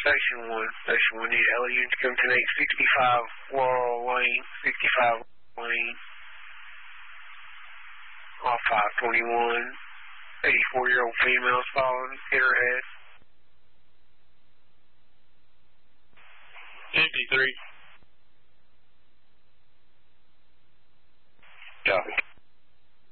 Station 1. Station 1, need LA unit to come to 65 Laurel Lane. 65 Lane. Off 521. 84-year-old female fallen. Hit her head. 53.